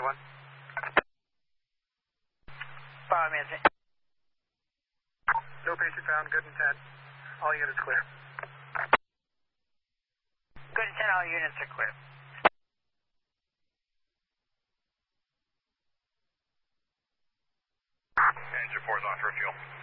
anyone? Bottom answer. No patient found, good and 10. All units clear. Good and 10, all units are clear. Engine 4 is on for fuel.